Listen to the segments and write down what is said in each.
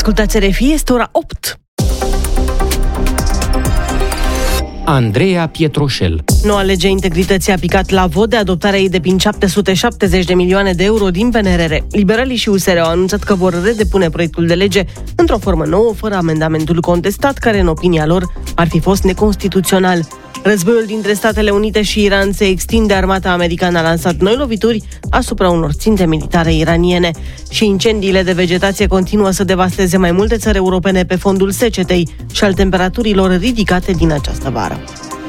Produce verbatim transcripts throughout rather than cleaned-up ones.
Ascultați R F I, este ora opt. Andreea Pietroșel. Noua lege integrității a picat la vot de adoptarea ei depind șapte sute șaptezeci de milioane de euro din P N R R. Liberalii și U S R au anunțat că vor redepune proiectul de lege într-o formă nouă, fără amendamentul contestat, care în opinia lor ar fi fost neconstituțional. Războiul dintre Statele Unite și Iran se extinde. Armata americană a lansat noi lovituri asupra unor ținte militare iraniene. Și incendiile de vegetație continuă să devasteze mai multe țări europene pe fondul secetei și al temperaturilor ridicate din această vară.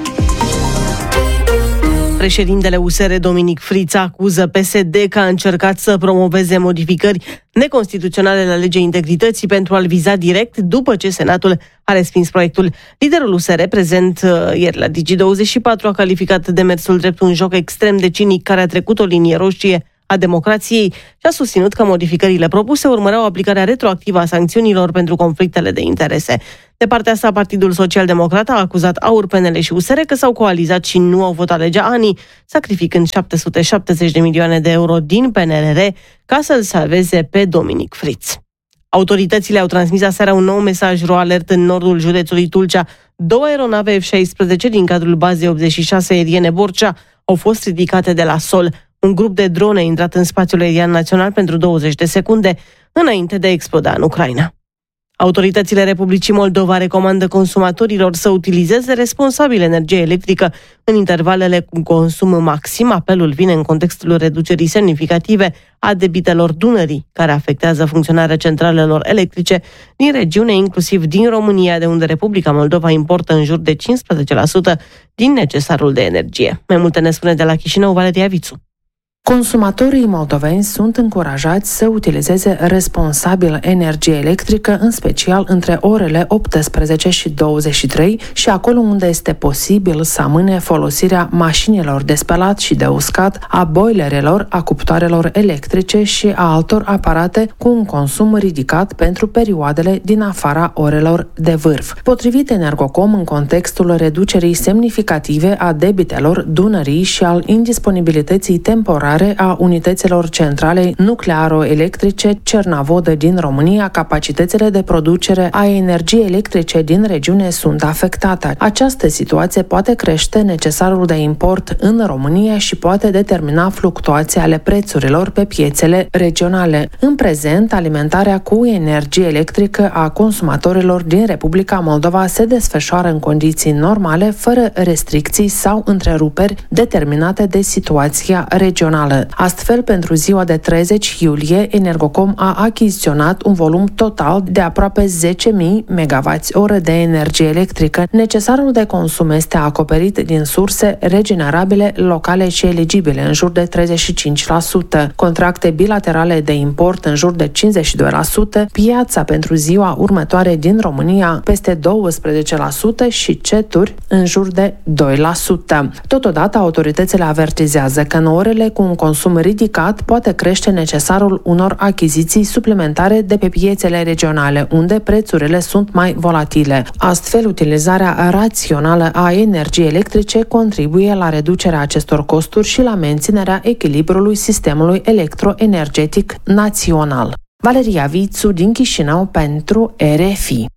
Președintele U S R, Dominic Friț, acuză P S D că a încercat să promoveze modificări neconstituționale la legea integrității pentru a-l viza direct după ce Senatul a respins proiectul. Liderul U S R, prezent ieri la Digi douăzeci și patru, a calificat demersul drept un joc extrem de cinic care a trecut o linie roșie a democrației și a susținut că modificările propuse urmăreau aplicarea retroactivă a sancțiunilor pentru conflictele de interese. De partea sa, Partidul Social-Democrat a acuzat AUR, P N L și U S R că s-au coalizat și nu au votat legea A N I, sacrificând șapte sute șaptezeci de milioane de euro din P N R R ca să-l salveze pe Dominic Friț. Autoritățile au transmis aseară un nou mesaj ro-alert în nordul județului Tulcea. Două aeronave F șaisprezece din cadrul bazei optzeci și șase aeriene Borcea au fost ridicate de la sol. Un grup de drone a intrat în spațiul aerian național pentru douăzeci de secunde, înainte de a exploda în Ucraina. Autoritățile Republicii Moldova recomandă consumatorilor să utilizeze responsabil energie electrică în intervalele cu consum maxim. Apelul vine în contextul reducerii semnificative a debitelor Dunării, care afectează funcționarea centralelor electrice din regiune, inclusiv din România, de unde Republica Moldova importă în jur de cincisprezece la sută din necesarul de energie. Mai multe ne spune de la Chișinău Valeria Vițu. Consumatorii moldoveni sunt încurajați să utilizeze responsabil energie electrică, în special între orele optsprezece și douăzeci și trei și acolo unde este posibil să amâne folosirea mașinilor de spălat și de uscat, a boilerelor, a cuptoarelor electrice și a altor aparate cu un consum ridicat pentru perioadele din afara orelor de vârf. Potrivit Energocom, în contextul reducerii semnificative a debitelor Dunării și al indisponibilității temporare a unităților centrale nuclearo-electrice Cernavodă din România, capacitățile de producere a energiei electrice din regiune sunt afectate. Această situație poate crește necesarul de import în România și poate determina fluctuații ale prețurilor pe piețele regionale. În prezent, alimentarea cu energie electrică a consumatorilor din Republica Moldova se desfășoară în condiții normale, fără restricții sau întreruperi determinate de situația regională. Astfel, pentru ziua de treizeci iulie, Energocom a achiziționat un volum total de aproape zece mii megawatt-ore de energie electrică. Necesarul de consum este acoperit din surse regenerabile, locale și eligibile, în jur de treizeci și cinci la sută, contracte bilaterale de import în jur de cincizeci și doi la sută, piața pentru ziua următoare din România peste douăsprezece la sută și ceturi în jur de doi la sută. Totodată, autoritățile avertizează că în orele cu un consum ridicat poate crește necesarul unor achiziții suplimentare de pe piețele regionale, unde prețurile sunt mai volatile. Astfel, utilizarea rațională a energiei electrice contribuie la reducerea acestor costuri și la menținerea echilibrului sistemului electroenergetic național. Valeria Vițu din Chișinău pentru R F I.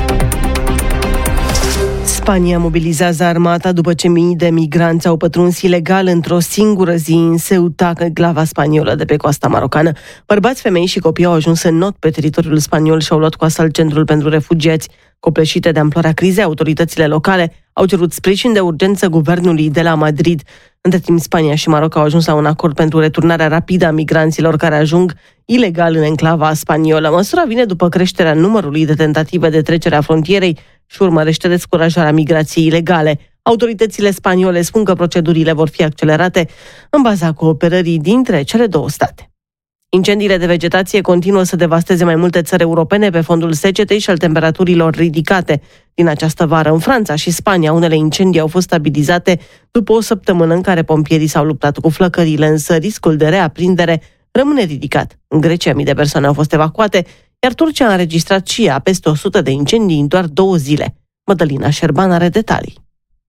Spania mobilizează armata după ce mii de migranți au pătruns ilegal într-o singură zi în Ceuta, enclava spaniolă de pe coasta marocană. Bărbați, femei și copii au ajuns în not pe teritoriul spaniol și au luat cu asalt centrul pentru refugiați. Copleșite de amploarea crizei, autoritățile locale au cerut sprijin de urgență guvernului de la Madrid. Între timp, Spania și Maroc au ajuns la un acord pentru returnarea rapidă a migranților care ajung ilegal în enclava spaniolă. Măsura vine după creșterea numărului de tentative de trecere a frontierei și urmărește descurajarea migrației ilegale. Autoritățile spaniole spun că procedurile vor fi accelerate în baza cooperării dintre cele două state. Incendiile de vegetație continuă să devasteze mai multe țări europene pe fondul secetei și al temperaturilor ridicate. Din această vară, în Franța și Spania, unele incendii au fost stabilizate după o săptămână în care pompierii s-au luptat cu flăcările, însă riscul de reaprindere rămâne ridicat. În Grecia, mii de persoane au fost evacuate, iar Turcia a înregistrat și ea peste o sută de incendii în doar două zile. Mădălina Șerban are detalii.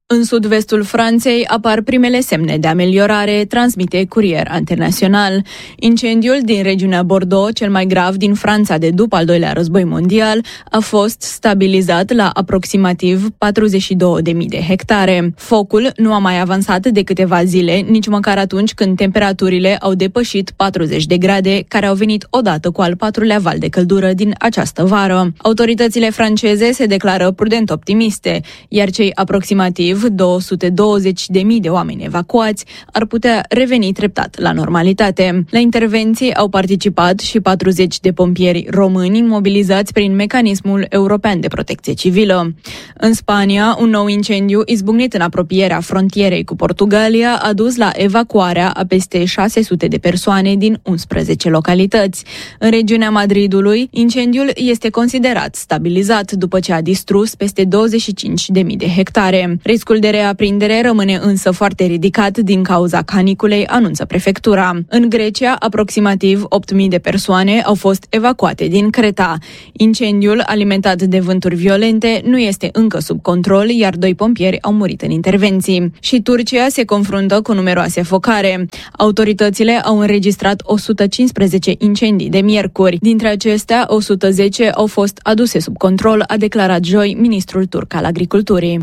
În sud-vestul Franței apar primele semne de ameliorare, transmite Curier Internațional. Incendiul din regiunea Bordeaux, cel mai grav din Franța de după al doilea război mondial, a fost stabilizat la aproximativ patruzeci și două de mii de hectare. Focul nu a mai avansat de câteva zile, nici măcar atunci când temperaturile au depășit patruzeci de grade, care au venit odată cu al patrulea val de căldură din această vară. Autoritățile franceze se declară prudent optimiste, iar cei aproximativ două sute douăzeci de mii de oameni evacuați ar putea reveni treptat la normalitate. La intervenții au participat și patruzeci de pompieri români mobilizați prin mecanismul european de protecție civilă. În Spania, un nou incendiu izbucnit în apropierea frontierei cu Portugalia a dus la evacuarea a peste șase sute de persoane din unsprezece localități. În regiunea Madridului, incendiul este considerat stabilizat după ce a distrus peste douăzeci și cinci de mii de hectare. Riscul de reaprindere rămâne însă foarte ridicat din cauza caniculei, anunță prefectura. În Grecia, aproximativ opt mii de persoane au fost evacuate din Creta. Incendiul, alimentat de vânturi violente, nu este încă sub control, iar doi pompieri au murit în intervenții. Și Turcia se confruntă cu numeroase focare. Autoritățile au înregistrat o sută cincisprezece incendii de miercuri. Dintre acestea, o sută zece au fost aduse sub control, a declarat joi ministrul turc al agriculturii.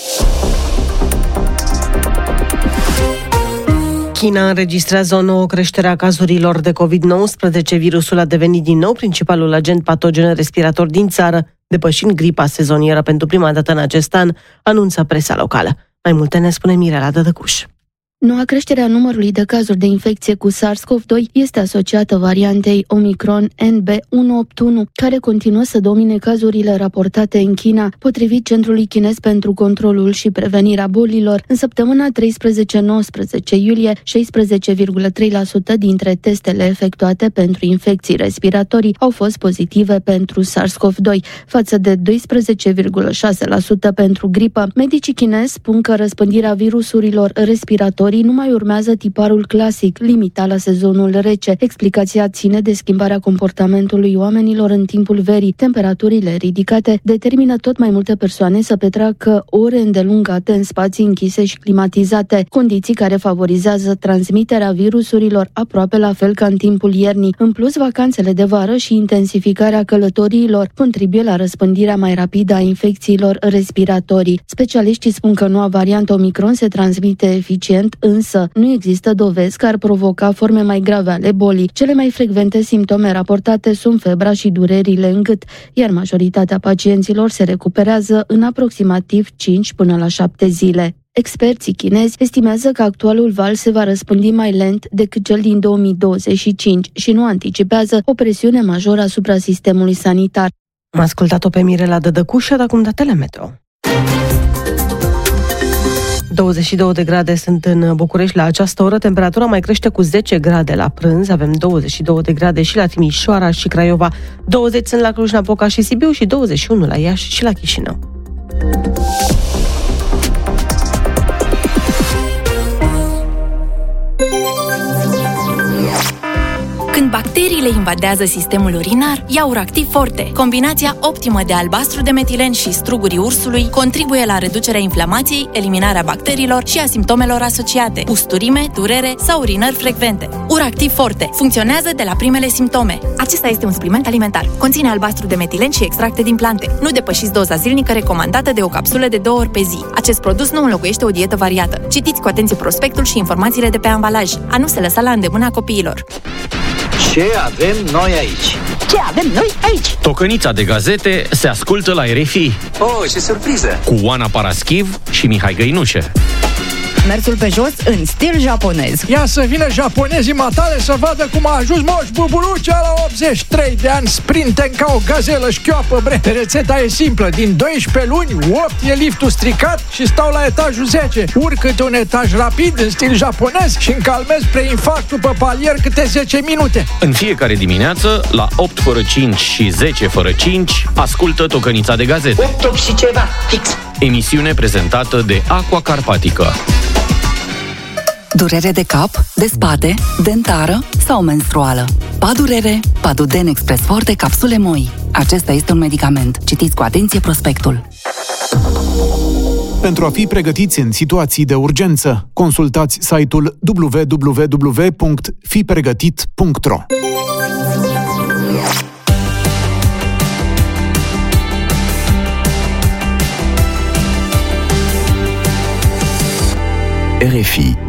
China înregistrează o nouă creștere a cazurilor de covid nouăsprezece. Virusul a devenit din nou principalul agent patogen respirator din țară, depășind gripa sezonieră pentru prima dată în acest an, anunță presa locală. Mai multe ne spune Mirela Dădăcuș. Noua creștere a numărului de cazuri de infecție cu SARS-CoV doi este asociată variantei Omicron N B unu opt unu, care continuă să domine cazurile raportate în China, potrivit Centrului Chinez pentru Controlul și Prevenirea Bolilor. În săptămâna treisprezece nouăsprezece iulie, șaisprezece virgulă trei la sută dintre testele efectuate pentru infecții respiratorii au fost pozitive pentru SARS-CoV doi, față de doisprezece virgulă șase la sută pentru gripă. Medicii chinezi spun că răspândirea virusurilor respiratorii nu mai urmează tiparul clasic, limitat la sezonul rece. Explicația ține de schimbarea comportamentului oamenilor în timpul verii. Temperaturile ridicate determină tot mai multe persoane să petreacă ore îndelungate în spații închise și climatizate, condiții care favorizează transmiterea virusurilor aproape la fel ca în timpul iernii. În plus, vacanțele de vară și intensificarea călătoriilor contribuie la răspândirea mai rapidă a infecțiilor respiratorii. Specialiștii spun că noua variantă Omicron se transmite eficient, însă nu există dovezi că ar provoca forme mai grave ale bolii. Cele mai frecvente simptome raportate sunt febra și durerile în gât, iar majoritatea pacienților se recuperează în aproximativ cinci până la șapte zile. Experții chinezi estimează că actualul val se va răspândi mai lent decât cel din două mii douăzeci și cinci și nu anticipează o presiune majoră asupra sistemului sanitar. Am ascultat-o pe Mirela Dădăcuș, dar acum datele meteo. douăzeci și două de grade sunt în București la această oră, temperatura mai crește cu zece grade la prânz, avem douăzeci și două de grade și la Timișoara și Craiova, douăzeci sunt la Cluj-Napoca și Sibiu și douăzeci și unu la Iași și la Chișinău. Când bacteriile invadează sistemul urinar, ia Uractiv Forte. Combinația optimă de albastru de metilen și strugurii ursului contribuie la reducerea inflamației, eliminarea bacteriilor și a simptomelor asociate, usturime, durere sau urinări frecvente. Uractiv Forte funcționează de la primele simptome. Acesta este un supliment alimentar. Conține albastru de metilen și extracte din plante. Nu depășiți doza zilnică recomandată de o capsulă de două ori pe zi. Acest produs nu înlocuiește o dietă variată. Citiți cu atenție prospectul și informațiile de pe ambalaj. A nu se lăsa la îndemâna copiilor. Ce avem noi aici? Ce avem noi aici? Tocănița de gazete se ascultă la R F I. Oh, ce surpriză! Cu Oana Paraschiv și Mihai Găinușe. Mersul pe jos în stil japonez. Ia să vină japonezii matale să vadă cum a ajuns Moș Bubulucea la optzeci și trei de ani, sprinten ca o gazelă șchioapă, bre. Rețeta e simplă, din doisprezece luni, opt e liftul stricat și stau la etajul zece. Urc câte un etaj rapid în stil japonez și încalmez preinfarctul pe palier câte zece minute. În fiecare dimineață, la opt fără cinci și zece fără cinci, ascultă Tocănița de gazete. opt, opt și ceva, fix. Emisiune prezentată de Aqua Carpatica. Durere de cap, de spate, dentară sau menstruală. Padurere, Paduden Express Forte capsule moi. Acesta este un medicament. Citiți cu atenție prospectul. pentru a fi pregătiți în situații de urgență. Consultați site-ul w w w punct fi pregătit punct r o. R F I